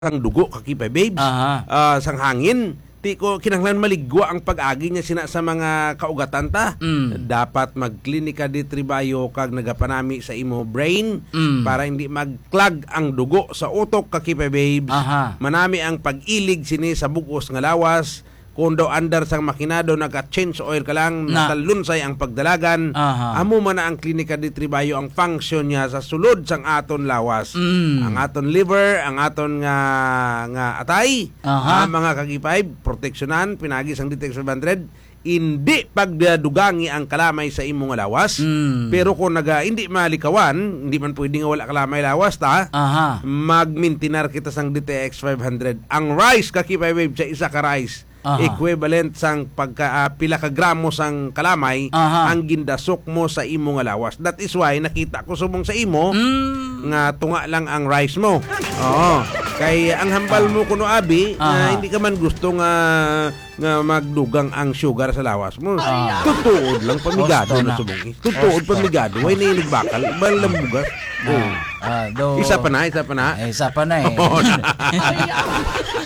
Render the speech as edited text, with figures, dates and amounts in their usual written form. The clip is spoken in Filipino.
ang dugo kakipay babes. Sang hangin ti ko kinahanglan maligwa ang pag-agi niya sina sa mga kaugatan ta. Dapat magklinika di tribayo kag nagapanami sa imo brain para hindi mag-clog ang dugo sa utok kakipay babes. Manami ang pag-ilig sini sa bugos nga lawas. Kung daw andar sang makinado naka-change oil ka lang, natalunsay ang pagdalagan, amo man na ang klinika di tribayo ang function niya sa sulod sang aton lawas. Ang aton liver, ang aton nga atay, mga kagipay, proteksyonan, pinagi sang Ditex 500, hindi pagdadugangi ang kalamay sa imong lawas. Pero kung hindi malikawan, hindi man pwede nga wala kalamay lawas ta, magmintinar kita sang Ditex 500. Ang rice kakipay wave sa isa ka rice, equivalent sang pila ka gramo sang kalamay ang gindasok mo sa imo nga lawas. That is why nakita ko subong sa imo nga tunga lang ang rice mo. Kay ang hambal mo kuno abi hindi ka man gusto nga magdugang ang sugar sa lawas mo. Tutuod lang pamigado na subong. Tutuod pamigado way nilig bakal balang bugas. Isa pa na.